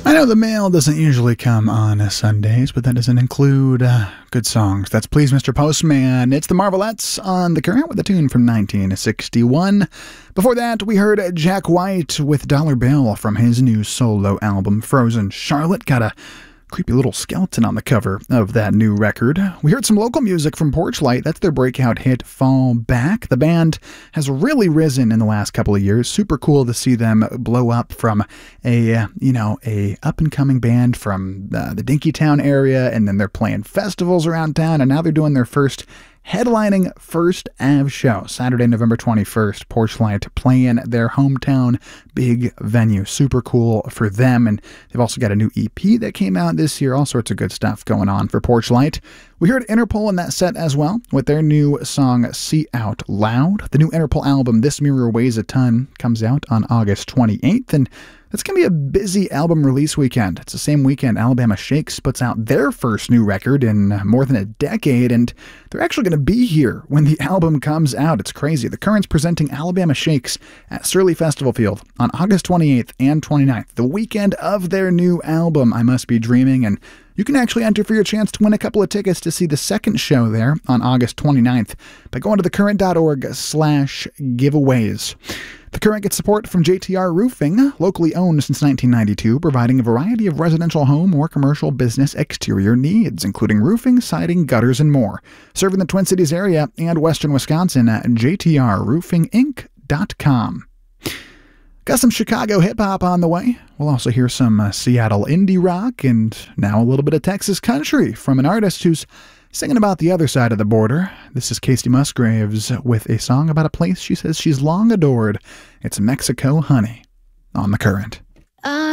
I know the mail doesn't usually come on Sundays, but that doesn't include good songs. That's Please Mr. Postman. It's the Marvelettes on The Current with a tune from 1961. Before that, we heard Jack White with Dollar Bill from his new solo album, Frozen Charlotte. Got a creepy little skeleton on the cover of that new record. We heard some local music from Porchlight. That's their breakout hit, Fall Back. The band has really risen in the last couple of years. Super cool to see them blow up from a up-and-coming band from the Dinkytown area, and then they're playing festivals around town, and now they're doing their first headlining First Ave show, Saturday, November 21st, Porchlight playing their hometown big venue. Super cool for them, and they've also got a new EP that came out this year. All sorts of good stuff going on for Porchlight. We heard Interpol in that set as well, with their new song, See Out Loud. The new Interpol album, This Mirror Weighs a Ton, comes out on August 28th, and it's going to be a busy album release weekend. It's the same weekend Alabama Shakes puts out their first new record in more than a decade, and they're actually going to be here when the album comes out. It's crazy. The Current's presenting Alabama Shakes at Surly Festival Field on August 28th and 29th, the weekend of their new album, I Must Be Dreaming, and you can actually enter for your chance to win a couple of tickets to see the second show there on August 29th by going to thecurrent.org/giveaways. The Current gets support from JTR Roofing, locally owned since 1992, providing a variety of residential home or commercial business exterior needs, including roofing, siding, gutters, and more. Serving the Twin Cities area and western Wisconsin at jtrroofinginc.com. Got some Chicago hip-hop on the way. We'll also hear some Seattle indie rock and now a little bit of Texas country from an artist who's singing about the other side of the border. This is Casey Musgraves with a song about a place she says she's long adored. It's Mexico Honey on The Current.